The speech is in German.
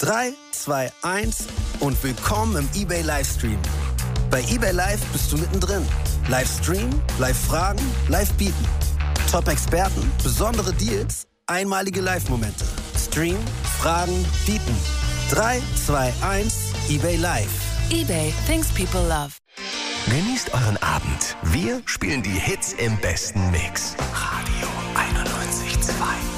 3, 2, 1 und willkommen im eBay Livestream. Bei eBay Live bist du mittendrin. Livestream, Live-Fragen, Live-Bieten. Top-Experten, besondere Deals, einmalige Live-Momente. Stream, Fragen, Bieten. 3, 2, 1, eBay Live. eBay, things people love. Genießt euren Abend. Wir spielen die Hits im besten Mix. Radio 91.2.